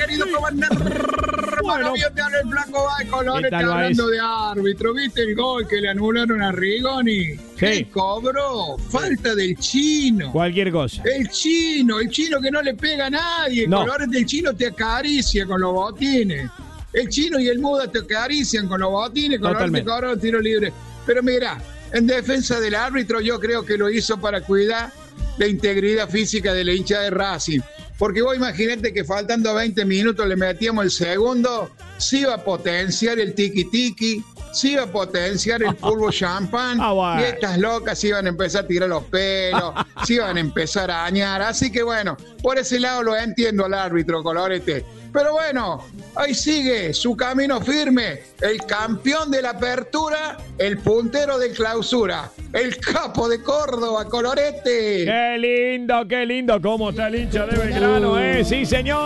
querido comandante. Bueno. Mío, te habla el Flaco Colores, ¿Qué tal está va hablando eso? de árbitro. ¿Viste el gol que le anularon a Rigoni? ¿Qué cobró? Falta del chino. Cualquier cosa. El chino que no le pega a nadie. No. Colores del chino te acaricia con los botines. El chino y el Muda te acarician con los botines, Colores te Totalmente. cobra los tiros libres. Pero mira, en defensa del árbitro yo creo que lo hizo para cuidar la integridad física de la hincha de Racing. Porque vos imaginate que faltando 20 minutos le metíamos el segundo, se iba a potenciar el tiki-tiki, se iba a potenciar el fútbol champán, bueno. y estas locas se iban a empezar a tirar los pelos, se iban a empezar a arañar. Así que bueno, por ese lado lo entiendo al árbitro, Colorete. Pero bueno, ahí sigue su camino firme, el campeón de la apertura, el puntero de clausura, el capo de Córdoba, Colorete. Qué lindo, cómo está el hincha de Belgrano, sí señor.